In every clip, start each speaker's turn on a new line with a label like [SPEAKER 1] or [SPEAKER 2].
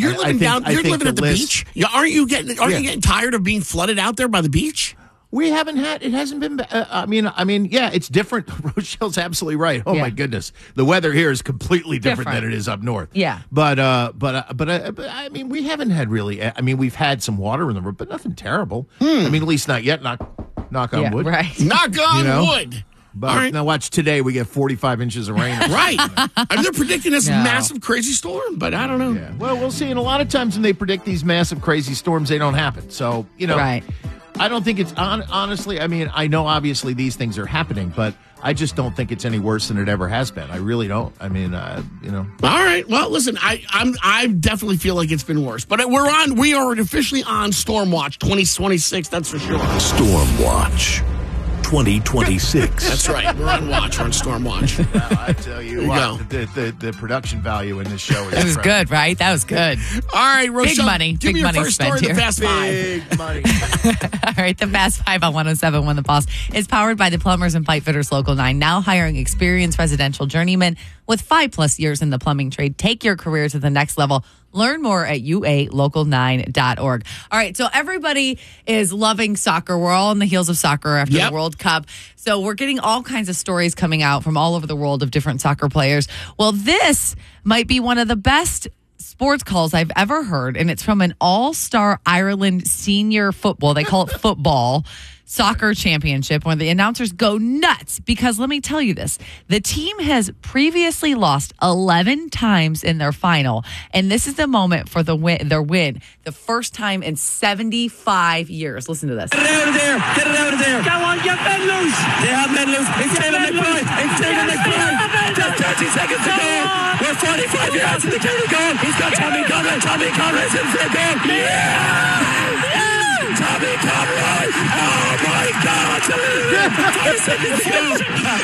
[SPEAKER 1] You're living at the beach. Aren't you getting tired of being flooded out there by the beach?
[SPEAKER 2] We haven't had. It hasn't been. I mean, yeah, it's different. Rochelle's absolutely right. Oh my goodness, the weather here is completely different than it is up north.
[SPEAKER 3] Yeah,
[SPEAKER 2] but I mean, we haven't had really. I mean, we've had some water in the road, but nothing terrible. I mean, at least not yet. Knock on wood.
[SPEAKER 3] Right.
[SPEAKER 1] Knock on wood.
[SPEAKER 2] But now watch today. We get 45 inches of rain.
[SPEAKER 1] Right. I mean, they're predicting this massive, crazy storm, but I don't know.
[SPEAKER 2] Yeah. Well, we'll see. And a lot of times when they predict these massive, crazy storms, they don't happen. So
[SPEAKER 3] right.
[SPEAKER 2] I don't think it's honestly. I mean, I know obviously these things are happening, but I just don't think it's any worse than it ever has been. I really don't. I mean, All
[SPEAKER 1] right. Well, listen, I definitely feel like it's been worse, but we are officially on Storm Watch 2026. That's for sure.
[SPEAKER 4] Storm Watch 2026.
[SPEAKER 1] That's right. We're on watch. We're on Storm Watch.
[SPEAKER 2] Well, I tell you what, the production value in this show is
[SPEAKER 3] it was good, right? That was good.
[SPEAKER 1] All right, Rochelle.
[SPEAKER 3] Big money.
[SPEAKER 1] Give me your first story in the Fast Five.
[SPEAKER 2] Big money.
[SPEAKER 3] All right, the Fast Five on 107.1 The Boss is powered by the Plumbers and Pipe Fitters Local 9, now hiring experienced residential journeymen with 5+ years in the plumbing trade. Take your career to the next level. Learn more at ualocal9.org. All right, so everybody is loving soccer. We're all on the heels of soccer after the World Cup. So we're getting all kinds of stories coming out from all over the world of different soccer players. Well, this might be one of the best sports calls I've ever heard, and it's from an All-Star Ireland senior football. They call it football. Soccer championship where the announcers go nuts because let me tell you this, the team has previously lost 11 times in their final, and this is the moment for their win, the first time in 75 years. Listen to this.
[SPEAKER 5] Get it out of there. Get it out of there. Go on, get men loose. They have men loose. It's Taylor McBride. It's Taylor McBride. Just 30 seconds to go. We're 45 yards in the county goal. He's got Tommy Conroy. Tommy Conroy's in for a goal. Yeah! Tommy Conroy! Oh my God! 5 seconds to go!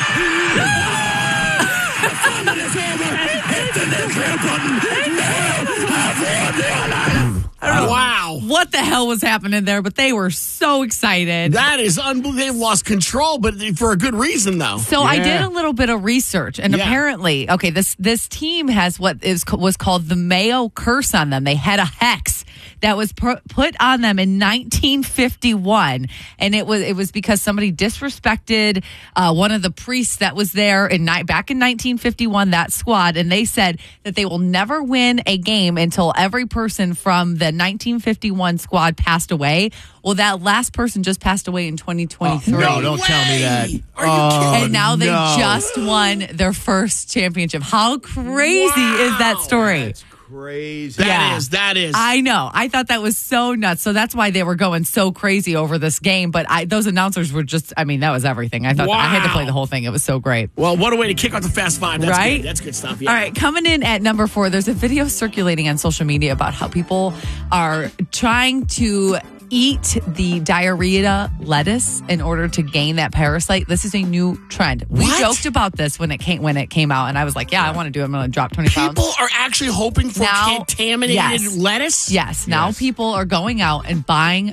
[SPEAKER 5] The fun is over! Hit the nuclear button! Now have won the All-Ireland!
[SPEAKER 1] Wow.
[SPEAKER 3] What the hell was happening there? But they were so excited.
[SPEAKER 1] That is unbelievable. They've lost control, but for a good reason, though.
[SPEAKER 3] So I did a little bit of research, and apparently, this team has what was called the Mayo curse on them. They had a hex that was put on them in 1951, and it was because somebody disrespected one of the priests that was there back in 1951. That squad, and they said that they will never win a game until every person from the 1951 squad passed away. Well, that last person just passed away in 2023.
[SPEAKER 2] No, don't tell me that.
[SPEAKER 1] Are you kidding?
[SPEAKER 3] And now they just won their first championship. How crazy is that story?
[SPEAKER 2] That's crazy.
[SPEAKER 1] That is.
[SPEAKER 3] I know. I thought that was so nuts. So that's why they were going so crazy over this game. But those announcers were just, that was everything. I thought I had to play the whole thing. It was so great.
[SPEAKER 1] Well, what a way to kick off the Fast Five. That's
[SPEAKER 3] right?
[SPEAKER 1] Good. That's good stuff. Yeah.
[SPEAKER 3] All right, coming in at number 4, there's a video circulating on social media about how people are trying to eat the diarrhea lettuce in order to gain that parasite. This is a new trend. We joked about this when it came out, and I was like, I want to do it. I'm going to drop 20 pounds.
[SPEAKER 1] People are actually hoping for contaminated lettuce?
[SPEAKER 3] Yes. Now people are going out and buying